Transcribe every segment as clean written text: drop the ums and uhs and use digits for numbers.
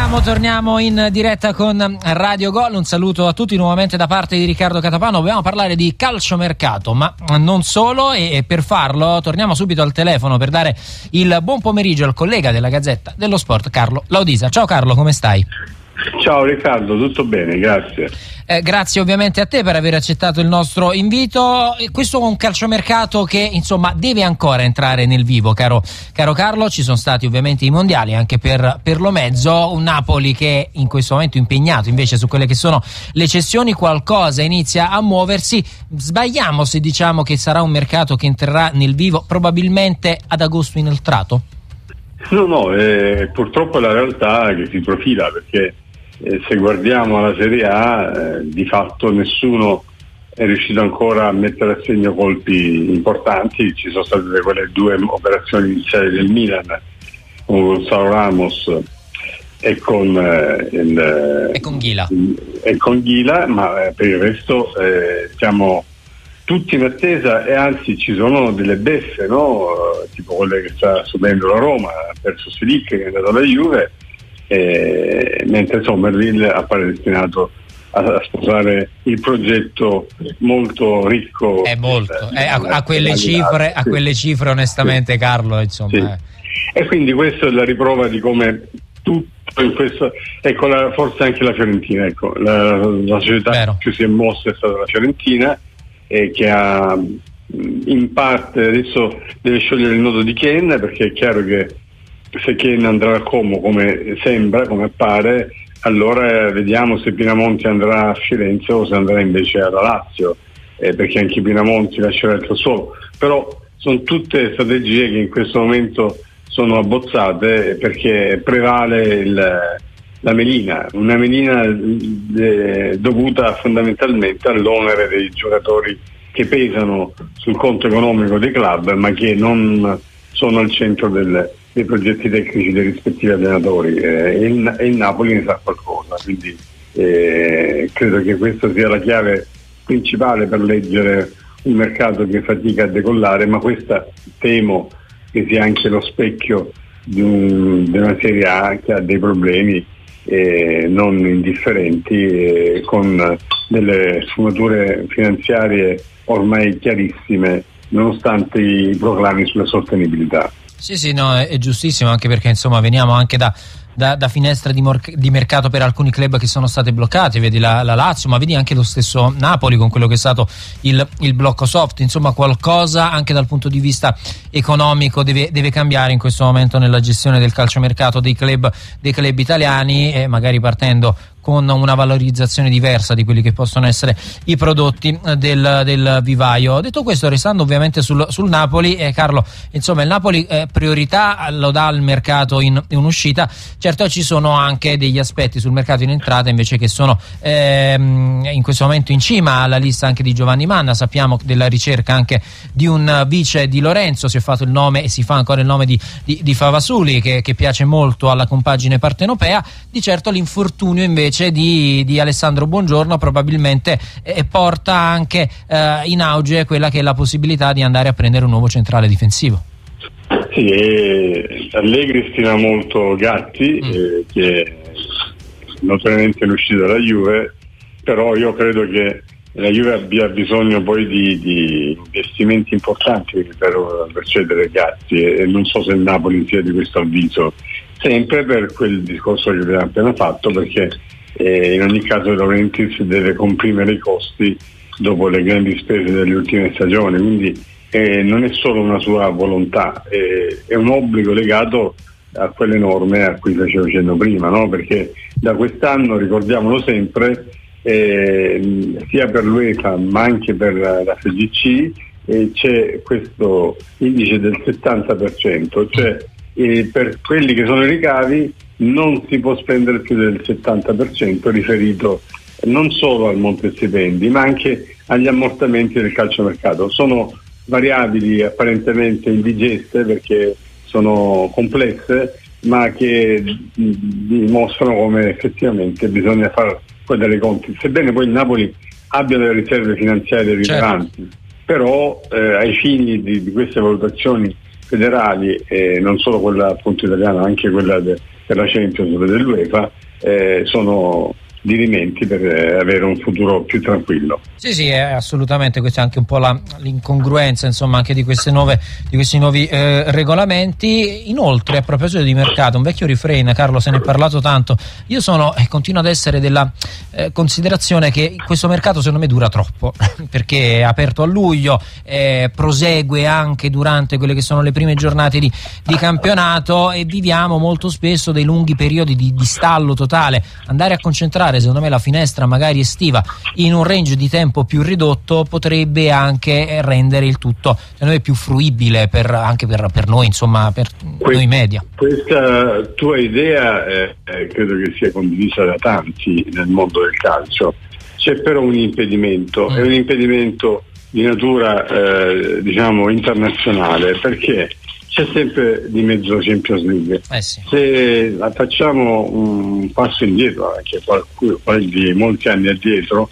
Torniamo in diretta con Radio Gol. Un saluto a tutti nuovamente da parte di Riccardo Catapano. Dobbiamo parlare di calciomercato, ma non solo, e per farlo torniamo subito al telefono per dare il buon pomeriggio al collega della Gazzetta dello Sport, Carlo Laudisa. Ciao Carlo, come stai? Ciao Riccardo, tutto bene, grazie. Grazie ovviamente a te per aver accettato il nostro invito. Questo è un calciomercato che insomma deve ancora entrare nel vivo, caro Carlo. Ci sono stati ovviamente i mondiali anche per lo mezzo, un Napoli che in questo momento è impegnato invece su quelle che sono le cessioni, qualcosa inizia a muoversi. Sbagliamo se diciamo che sarà un mercato che entrerà nel vivo probabilmente ad agosto inoltrato? No, purtroppo è la realtà che si profila, perché se guardiamo la Serie A di fatto nessuno è riuscito ancora a mettere a segno colpi importanti. Ci sono state quelle due operazioni iniziali del Milan con Gonzalo Ramos e con Ghila, ma per il resto siamo tutti in attesa, e anzi ci sono delle beffe, no? Tipo quelle che sta subendo la Roma, ha perso Silic che è andato alla Juve, mentre Sommerville appare destinato a sposare il progetto molto ricco. È molto, a quelle cifre onestamente, sì. Carlo, insomma. Sì. E quindi questa è la riprova di come tutto in questo, ecco, forse anche la Fiorentina, ecco, la società che si è mossa è stata la Fiorentina, che ha in parte adesso deve sciogliere il nodo di Kane, perché è chiaro che se Kane andrà a Como come sembra, come appare, allora vediamo se Pinamonti andrà a Firenze o se andrà invece alla Lazio, perché anche Pinamonti lascerà il suo. Però sono tutte strategie che in questo momento sono abbozzate, perché prevale la melina, una melina dovuta fondamentalmente all'onere dei giocatori che pesano sul conto economico dei club, ma che non sono al centro dei progetti tecnici dei rispettivi allenatori, e il Napoli ne sa qualcosa, quindi credo che questa sia la chiave principale per leggere un mercato che fatica a decollare, ma questa temo che sia anche lo specchio di una Serie A che ha dei problemi non indifferenti, con delle sfumature finanziarie ormai chiarissime, nonostante i proclami sulla sostenibilità. Sì, no, è giustissimo, anche perché insomma veniamo anche da finestre di mercato per alcuni club che sono state bloccate, vedi la Lazio, ma vedi anche lo stesso Napoli con quello che è stato il blocco soft. Insomma, qualcosa anche dal punto di vista economico deve cambiare in questo momento nella gestione del calciomercato dei club italiani, e magari partendo con una valorizzazione diversa di quelli che possono essere i prodotti del vivaio. Detto questo, restando ovviamente sul Napoli, Carlo, insomma il Napoli priorità lo dà al mercato in uscita. Certo, ci sono anche degli aspetti sul mercato in entrata invece che sono in questo momento in cima alla lista anche di Giovanni Manna. Sappiamo della ricerca anche di un vice di Lorenzo, si è fatto il nome e si fa ancora il nome di Favasuli, che piace molto alla compagine partenopea. Di certo l'infortunio invece di Alessandro Buongiorno probabilmente porta anche in auge quella che è la possibilità di andare a prendere un nuovo centrale difensivo. Sì, Allegri stima molto Gatti, che notoriamente è uscito dalla Juve, però io credo che la Juve abbia bisogno poi di investimenti importanti per cedere Gatti, e non so se il Napoli sia di questo avviso, sempre per quel discorso che abbiamo appena fatto, perché in ogni caso De Laurentiis deve comprimere i costi dopo le grandi spese delle ultime stagioni, quindi non è solo una sua volontà, è un obbligo legato a quelle norme a cui facevo cenno prima, no? Perché da quest'anno, ricordiamolo sempre, sia per l'UEFA ma anche per la FGC c'è questo indice del 70%, cioè per quelli che sono i ricavi non si può spendere più del 70%, riferito non solo al monte stipendi ma anche agli ammortamenti del calciomercato. Sono variabili apparentemente indigeste perché sono complesse, ma che dimostrano come effettivamente bisogna fare dei conti, sebbene poi il Napoli abbia delle riserve finanziarie rilevanti. Certo. Però ai fini di queste valutazioni federali, non solo quella appunto italiana, anche quella per la Champions dell'UEFA, sono dirimenti per avere un futuro più tranquillo. Sì, assolutamente, questa è anche un po' l'incongruenza, insomma, anche di questi nuovi regolamenti. Inoltre, a proposito di mercato, un vecchio refrain, Carlo, se ne è parlato tanto, io sono e continuo ad essere della considerazione che questo mercato secondo me dura troppo, perché è aperto a luglio, prosegue anche durante quelle che sono le prime giornate di campionato, e viviamo molto spesso dei lunghi periodi di stallo totale. Andare a concentrare secondo me la finestra magari estiva in un range di tempo più ridotto potrebbe anche rendere il tutto secondo me più fruibile anche per noi, insomma, per noi media. Questa tua idea credo che sia condivisa da tanti nel mondo del calcio. C'è però un impedimento, è un impedimento di natura diciamo internazionale, perché c'è sempre di mezzo la Champions League. Sì. Se facciamo un passo indietro, anche di molti anni addietro,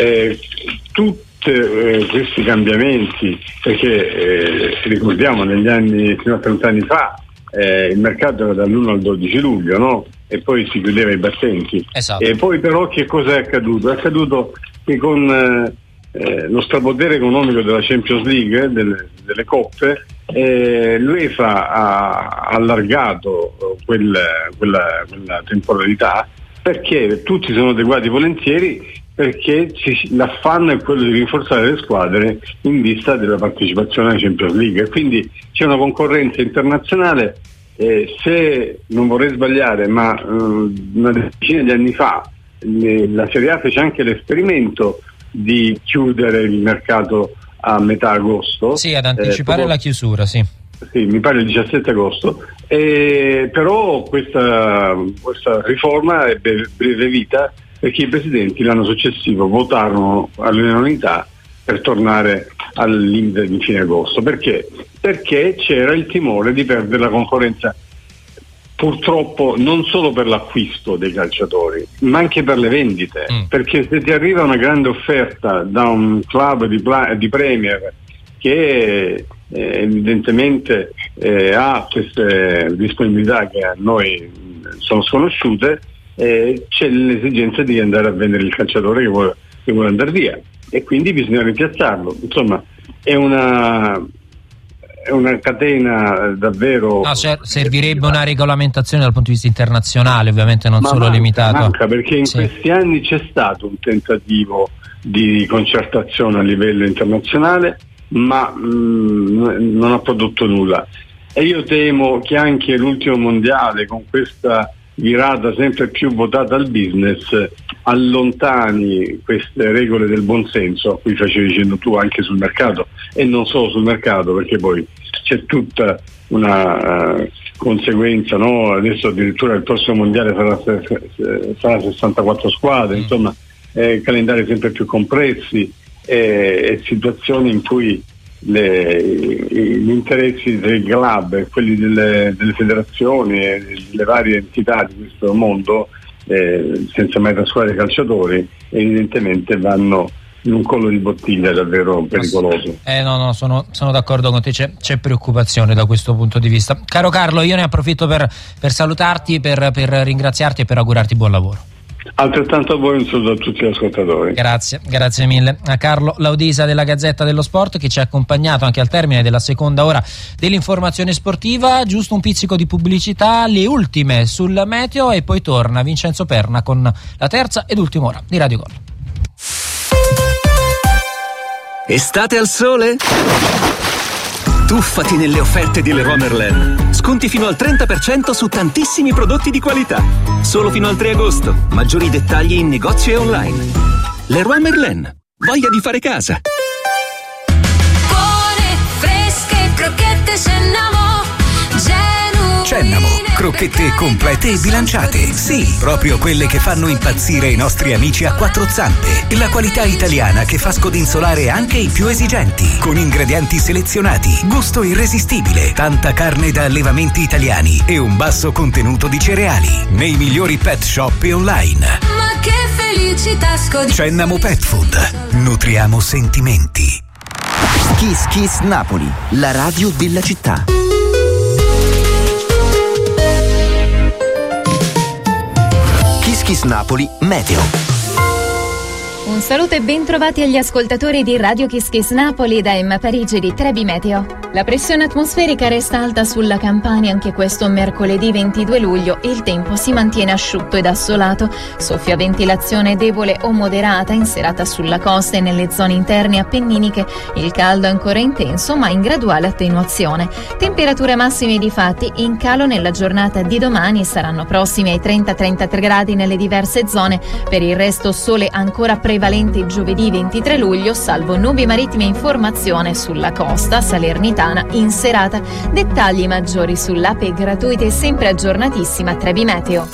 tutti questi cambiamenti, perché ricordiamo negli anni, fino a 30 anni fa, il mercato era dall'1 al 12 luglio, no? E poi si chiudeva i battenti. Esatto. E poi però che cosa è accaduto? È accaduto che con lo strapotere economico della Champions League, delle coppe, l'UEFA ha allargato quella temporalità, perché tutti sono adeguati volentieri, perché l'affanno è quello di rinforzare le squadre in vista della partecipazione alla Champions League. Quindi c'è una concorrenza internazionale. Se non vorrei sbagliare, ma una decina di anni fa la Serie A fece anche l'esperimento di chiudere il mercato a metà agosto. Sì, ad anticipare la chiusura, sì. Sì, mi pare il 17 agosto. Però questa riforma ebbe breve vita, perché i presidenti l'anno successivo votarono all'unanimità per tornare al limite di fine agosto. Perché? Perché c'era il timore di perdere la concorrenza, purtroppo non solo per l'acquisto dei calciatori, ma anche per le vendite. Perché se ti arriva una grande offerta da un club di Premier che evidentemente ha queste disponibilità che a noi sono sconosciute, c'è l'esigenza di andare a vendere il calciatore che vuole andare via, e quindi bisogna rimpiazzarlo. Insomma, è una catena davvero. Servirebbe una regolamentazione dal punto di vista internazionale, ovviamente, non solo limitato. Manca, perché in questi anni c'è stato un tentativo di concertazione a livello internazionale, ma non ha prodotto nulla. E io temo che anche l'ultimo mondiale, con questa virata sempre più votata al business, allontani queste regole del buonsenso a cui facevi cenno tu anche sul mercato, e non solo sul mercato, perché poi c'è tutta una conseguenza, no? Adesso addirittura il prossimo mondiale sarà 64 squadre, insomma, calendari sempre più compressi, e situazioni in cui gli interessi dei club e quelli delle federazioni e delle varie entità di questo mondo, senza mai trascurare i calciatori, evidentemente vanno in un collo di bottiglia davvero pericoloso. No, sono d'accordo con te, c'è preoccupazione da questo punto di vista. Caro Carlo, io ne approfitto per salutarti, per ringraziarti e per augurarti buon lavoro. Altrettanto a voi, un saluto a tutti gli ascoltatori. Grazie mille a Carlo Laudisa della Gazzetta dello Sport, che ci ha accompagnato anche al termine della seconda ora dell'informazione sportiva. Giusto un pizzico di pubblicità, le ultime sul meteo, e poi torna Vincenzo Perna con la terza ed ultima ora di Radio Gol. Estate al sole? Tuffati nelle offerte di Leroy Merlin. Sconti fino al 30% su tantissimi prodotti di qualità. Solo fino al 3 agosto. Maggiori dettagli in negozio e online. Leroy Merlin. Voglia di fare casa. Buone, fresche, crocchette Cennamo. Cennamo, crocchette complete e bilanciate. Sì, proprio quelle che fanno impazzire i nostri amici a quattro zampe. La qualità italiana che fa scodinzolare anche i più esigenti. Con ingredienti selezionati, gusto irresistibile, tanta carne da allevamenti italiani e un basso contenuto di cereali. Nei migliori pet shop e online. Ma che felicità Cennamo Pet Food. Nutriamo sentimenti. Kiss Kiss Napoli, la radio della città. Kiss Napoli Meteo. Un saluto e ben trovati agli ascoltatori di Radio Kiss Kiss Napoli da Emma Parigi di Trebi Meteo. La pressione atmosferica resta alta sulla Campania anche questo mercoledì 22 luglio e il tempo si mantiene asciutto ed assolato. Soffia ventilazione debole o moderata in serata sulla costa e nelle zone interne appenniniche. Il caldo è ancora intenso ma in graduale attenuazione. Temperature massime di fatti in calo nella giornata di domani, saranno prossimi ai 30-33 gradi nelle diverse zone. Per il resto sole ancora prevalente giovedì 23 luglio, salvo nubi marittime in formazione sulla costa salernitana in serata. Dettagli maggiori sull'app gratuita e sempre aggiornatissima Trebi Meteo.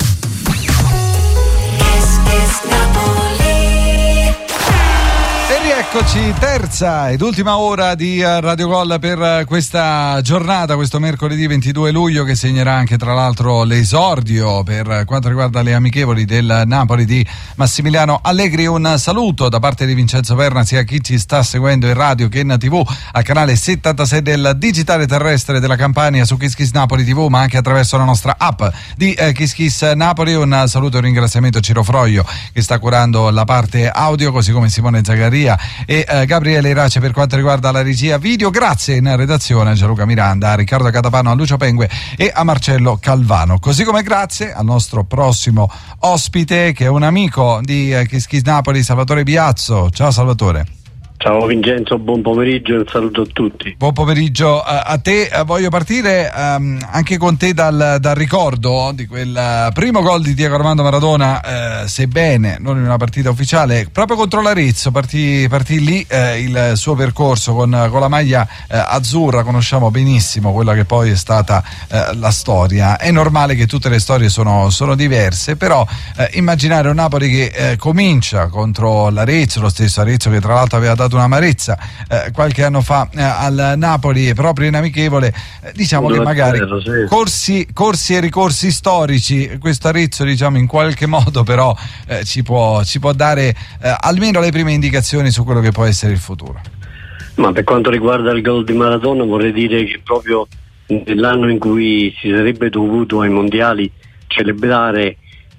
Eccoci, terza ed ultima ora di Radio Gol per questa giornata, questo mercoledì 22 luglio, che segnerà anche tra l'altro l'esordio per quanto riguarda le amichevoli del Napoli di Massimiliano Allegri. Un saluto da parte di Vincenzo Perna sia a chi ci sta seguendo in radio che in TV al canale 76 del digitale terrestre della Campania su Kiss Kiss Napoli TV, ma anche attraverso la nostra app di Kiss Kiss Napoli. Un saluto e un ringraziamento a Ciro Froio che sta curando la parte audio, così come Simone Zagaria e Gabriele Irace per quanto riguarda la regia video. Grazie in redazione a Gianluca Miranda, a Riccardo Catapano, a Lucio Pengue e a Marcello Calvano, così come grazie al nostro prossimo ospite che è un amico di Kiss Kiss Napoli, Salvatore Biazzo. Ciao Salvatore. Ciao Vincenzo, buon pomeriggio e un saluto a tutti. Buon pomeriggio a te. Voglio partire anche con te dal ricordo di quel primo gol di Diego Armando Maradona, sebbene non in una partita ufficiale, proprio contro l'Arezzo. Partì lì il suo percorso con la maglia azzurra. Conosciamo benissimo quella che poi è stata la storia. È normale che tutte le storie sono diverse, però immaginare un Napoli che comincia contro l'Arezzo, lo stesso Arezzo che tra l'altro aveva dato una amarezza qualche anno fa al Napoli proprio in amichevole, diciamo che magari corsi e ricorsi storici, questo Arezzo diciamo in qualche modo però ci può dare almeno le prime indicazioni su quello che può essere il futuro. Ma per quanto riguarda il gol di Maradona, vorrei dire che proprio nell'anno in cui si sarebbe dovuto ai mondiali celebrare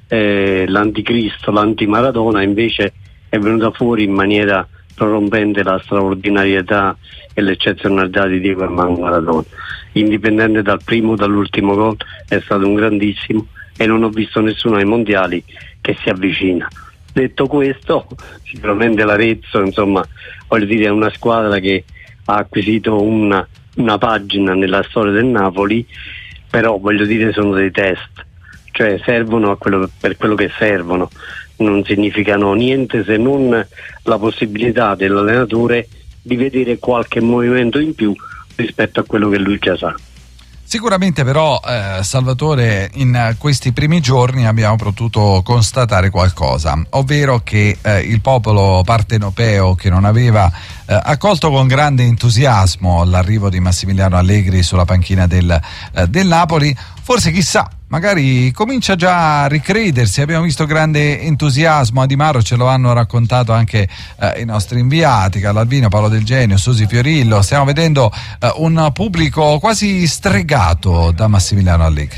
l'anticristo, l'anti-Maradona, invece è venuta fuori in maniera prorompente la straordinarietà e l'eccezionalità di Diego Armando Maradona. Indipendente dal primo o dall'ultimo gol, è stato un grandissimo e non ho visto nessuno ai mondiali che si avvicina. Detto questo, sicuramente l'Arezzo, insomma, voglio dire, è una squadra che ha acquisito una pagina nella storia del Napoli, però voglio dire sono dei test, cioè servono per quello che servono. Non significano niente se non la possibilità dell'allenatore di vedere qualche movimento in più rispetto a quello che lui già sa. Sicuramente però Salvatore, in questi primi giorni abbiamo potuto constatare qualcosa, ovvero che il popolo partenopeo, che non aveva accolto con grande entusiasmo l'arrivo di Massimiliano Allegri sulla panchina del Napoli, forse chissà, magari comincia già a ricredersi. Abbiamo visto grande entusiasmo a Di Maro, ce lo hanno raccontato anche i nostri inviati, Carlo Albino, Paolo Del Genio, Susi Fiorillo. Stiamo vedendo un pubblico quasi stregato da Massimiliano Allegri.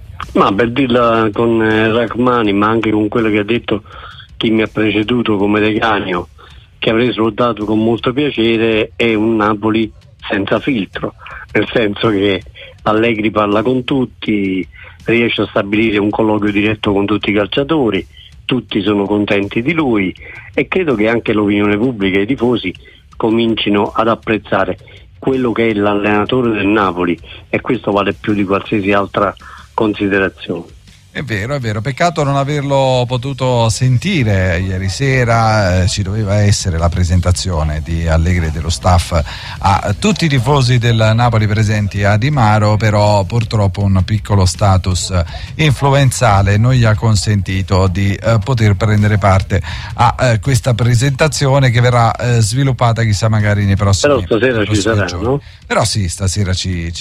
Ma per dirla con Rachmani, ma anche con quello che ha detto chi mi ha preceduto come De Canio, che avrei salutato con molto piacere, è un Napoli senza filtro, nel senso che Allegri parla con tutti, riesce a stabilire un colloquio diretto con tutti i calciatori, tutti sono contenti di lui e credo che anche l'opinione pubblica e i tifosi comincino ad apprezzare quello che è l'allenatore del Napoli, e questo vale più di qualsiasi altra considerazione. È vero, peccato non averlo potuto sentire ieri sera. Ci doveva essere la presentazione di Allegri e dello staff a tutti i tifosi del Napoli presenti a Di Maro, però purtroppo un piccolo status influenzale non gli ha consentito di poter prendere parte a questa presentazione che verrà sviluppata chissà magari nei prossimi giorni. Però stasera ci sarà, no? Però sì, stasera ci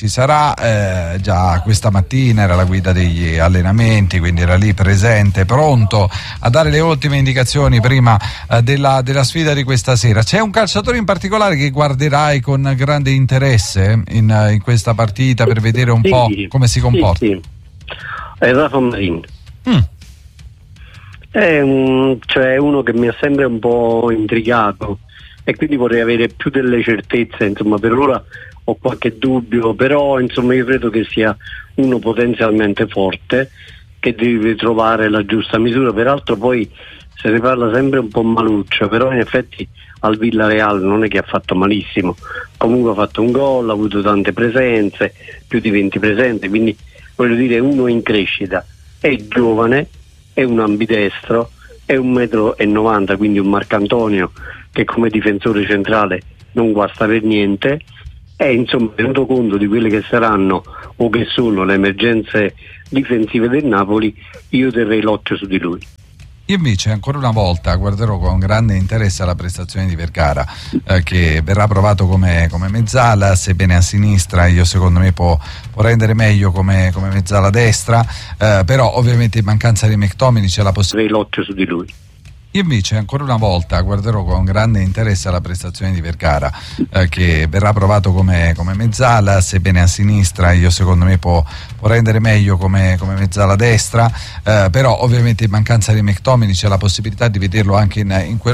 sarà, già questa mattina era la guida degli allenamenti, quindi era lì presente, pronto a dare le ultime indicazioni prima della sfida di questa sera. C'è un calciatore in particolare che guarderai con grande interesse in questa partita per vedere un po' come si comporta? Sì. È Rafa Marin. È uno che mi ha sempre un po' intrigato e quindi vorrei avere più delle certezze, insomma. Per ora ho qualche dubbio, però insomma io credo che sia uno potenzialmente forte, che deve trovare la giusta misura. Peraltro poi se ne parla sempre un po' maluccio, però in effetti al Villarreal non è che ha fatto malissimo, comunque ha fatto un gol, ha avuto tante presenze, più di 20 presenze, quindi voglio dire, uno in crescita, è giovane, è un ambidestro, è 1,90 m, quindi un Marcantonio che come difensore centrale non guasta per niente. E insomma, tenuto conto di quelle che saranno o che sono le emergenze difensive del Napoli, io terrei l'occhio su di lui. Io invece ancora una volta guarderò con grande interesse alla prestazione di Vergara, che verrà provato come mezzala, sebbene a sinistra io secondo me può rendere meglio come mezzala destra, però ovviamente in mancanza di McTominay c'è la possibilità. L'occhio su di lui. Io invece ancora una volta guarderò con grande interesse alla prestazione di Vergara, che verrà provato come mezzala, sebbene a sinistra io secondo me può rendere meglio come mezzala destra, però ovviamente in mancanza di McTominay c'è la possibilità di vederlo anche in quel